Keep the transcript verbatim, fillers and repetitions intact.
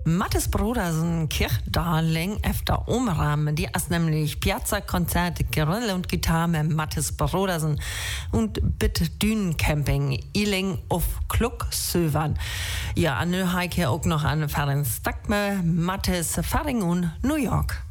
Mathis Brodersen Kirchdarling efter Omram, die erst nämlich Piazza-Konzerte, Grill und Gitarre mit Mathis Brodersen und Bit Dünencamping, Iling auf Klucksövern. Ja, an Heike auch noch an Ferenc Stakme, Mathis Faring und New York.